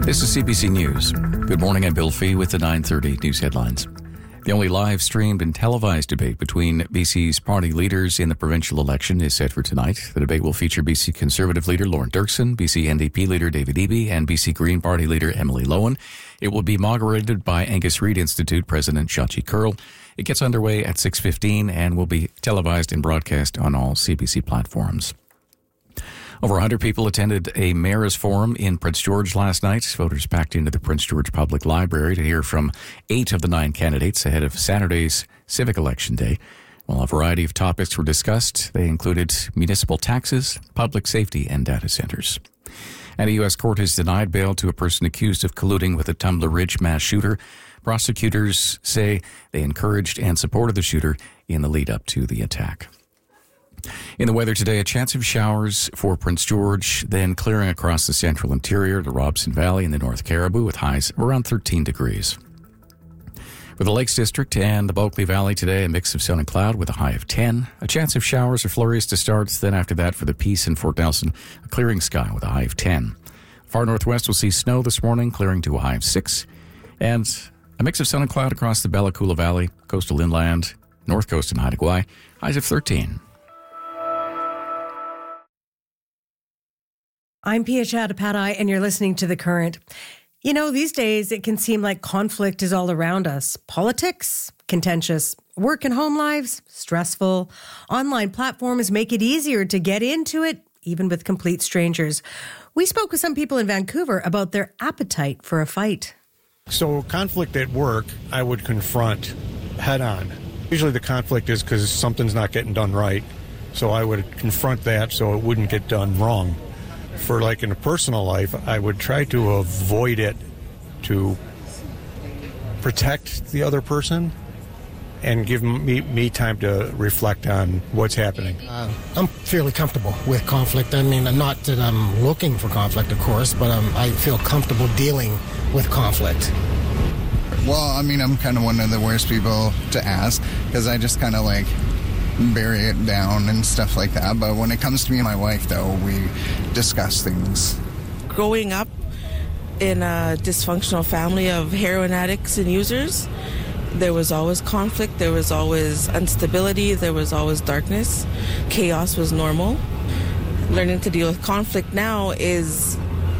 This is CBC News. Good morning, I'm Bill Fee with the 9:30 news headlines. The only live-streamed and televised debate between BC's party leaders in the provincial election is set for tonight. The debate will feature BC Conservative leader Lorne Dirksen, BC NDP leader David Eby, and BC Green Party leader Emily Lowen. It will be moderated by Angus Reid Institute President Shachi Kurl. It gets underway at 6:15 and will be televised and broadcast on all CBC platforms. Over 100 people attended a mayor's forum in Prince George last night. Voters packed into the Prince George Public Library to hear from 8 of the 9 candidates ahead of Saturday's civic election day. While a variety of topics were discussed, they included municipal taxes, public safety, and data centers. And a U.S. court has denied bail to a person accused of colluding with a Tumbler Ridge mass shooter. Prosecutors say they encouraged and supported the shooter in the lead up to the attack. In the weather today, a chance of showers for Prince George, then clearing across the central interior to Robson Valley and the North Caribou with highs of around 13 degrees. For the Lakes District and the Bulkley Valley today, a mix of sun and cloud with a high of 10. A chance of showers or flurries to start. Then after that for the Peace and Fort Nelson, a clearing sky with a high of 10. Far northwest will see snow this morning, clearing to a high of 6. And a mix of sun and cloud across the Bella Coola Valley, coastal inland, north coast and Haida Gwaii, highs of 13. I'm Pia Chattopadhyay, and you're listening to The Current. You know, these days it can seem like conflict is all around us. Politics, contentious. Work and home lives, stressful. Online platforms make it easier to get into it, even with complete strangers. We spoke with some people in Vancouver about their appetite for a fight. So conflict at work, I would confront head on. Usually the conflict is because something's not getting done right. So I would confront that so it wouldn't get done wrong. For like in a personal life, I would try to avoid it to protect the other person and give me time to reflect on what's happening. I'm fairly comfortable with conflict. I mean, not that I'm looking for conflict, of course, but I feel comfortable dealing with conflict. Well, I mean, I'm kind of one of the worst people to ask because I just kind of like bury it down and stuff like that. But when it comes to me and my wife, though, we discuss things. Growing up in a dysfunctional family of heroin addicts and users, there was always conflict, there was always instability, there was always darkness. Chaos was normal. Learning to deal with conflict now is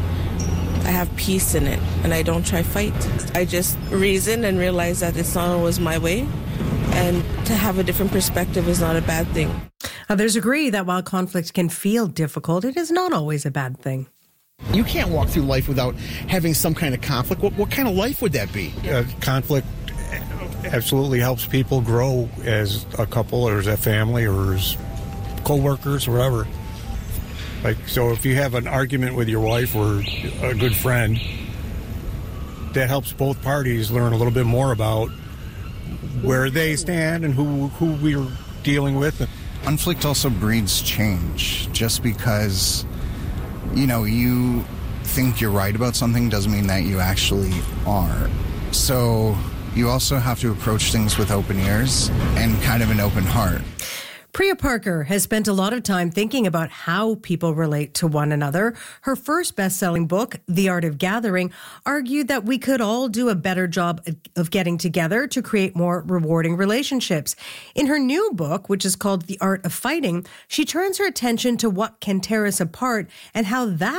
I have peace in it, and I don't try fight. I just reason and realize that it's not always my way. And to have a different perspective is not a bad thing. Others agree that while conflict can feel difficult, it is not always a bad thing. You can't walk through life without having some kind of conflict. What kind of life would that be? Conflict absolutely helps people grow as a couple or as a family or as co-workers or whatever. Like, so if you have an argument with your wife or a good friend, that helps both parties learn a little bit more about where they stand and who we're dealing with. Conflict also breeds change. Just because, you think you're right about something doesn't mean that you actually are. So you also have to approach things with open ears and kind of an open heart. Priya Parker has spent a lot of time thinking about how people relate to one another. Her first best-selling book, The Art of Gathering, argued that we could all do a better job of getting together to create more rewarding relationships. In her new book, which is called The Art of Fighting, she turns her attention to what can tear us apart and how that